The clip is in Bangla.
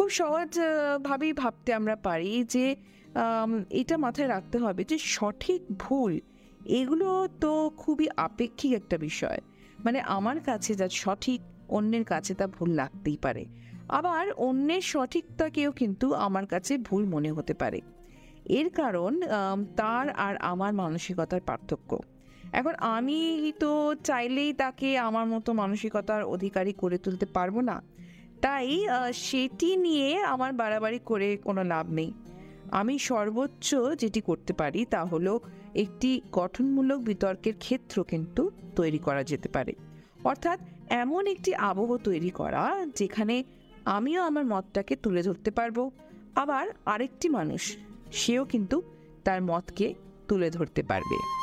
খুব সহজ ভাবেই ভাবতে আমরা পারি যে এটা মাথায় রাখতে হবে যে সঠিক ভুল এগুলো তো খুবই আপেক্ষিক একটা বিষয়। মানে আমার কাছে যা সঠিক অন্যের কাছে তা ভুল লাগতেই পারে। আবার অন্যের সঠিকটাকেও কিন্তু আমার কাছে ভুল মনে হতে পারে। এর কারণ তার আর আমার মানসিকতার পার্থক্য। এখন আমি তো চাইলেই তাকে আমার মতো মানসিকতার অধিকারী করে তুলতে পারবো না। তাই সেটি নিয়ে আমার বাড়াবাড়ি করে কোনো লাভ নেই। আমি সর্বোচ্চ যেটি করতে পারি তা হলো একটি গঠনমূলক বিতর্কের ক্ষেত্র কিন্তু তৈরি করা যেতে পারে। অর্থাৎ এমন একটি আবহ তৈরি করা যেখানে আমিও আমার মতটাকে তুলে ধরতে পারবো, আবার আরেকটি মানুষ সেও কিন্তু তার মতকে তুলে ধরতে পারবে।